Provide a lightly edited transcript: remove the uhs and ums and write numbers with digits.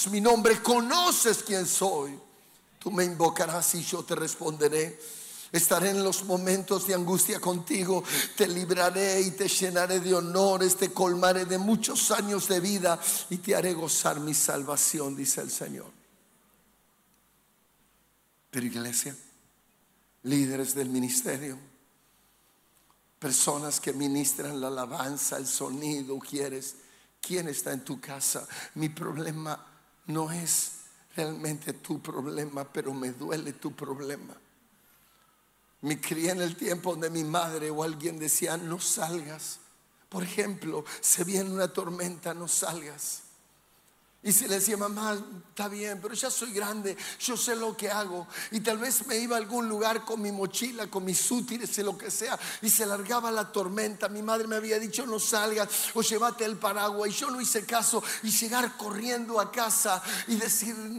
mi nombre, conoces quién soy. Tú me invocarás y yo te responderé. Estaré en los momentos de angustia contigo, te libraré y te llenaré de honores, te colmaré de muchos años de vida y te haré gozar mi salvación, dice el Señor. Pero iglesia, líderes del ministerio, personas que ministran la alabanza, el sonido, ¿quién está en tu casa? Mi problema no es realmente tu problema, pero me duele tu problema. Me crié en el tiempo donde mi madre o alguien decía: no salgas. Por ejemplo, se viene una tormenta, no salgas. Y si le decía: mamá, está bien, pero ya soy grande, yo sé lo que hago. Y tal vez me iba a algún lugar con mi mochila, con mis útiles y lo que sea, y se largaba la tormenta. Mi madre me había dicho: no salgas o llévate el paraguas. Y yo no hice caso, y llegar corriendo a casa y decir: